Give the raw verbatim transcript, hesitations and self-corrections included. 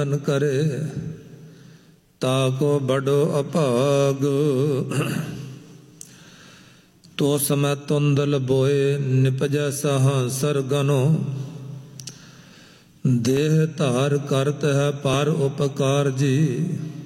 करे ताको बड़ो अभाग। तो समय तुंदल बोए निपजै सहां सरगनो। देह धार करत है पार उपकार जी।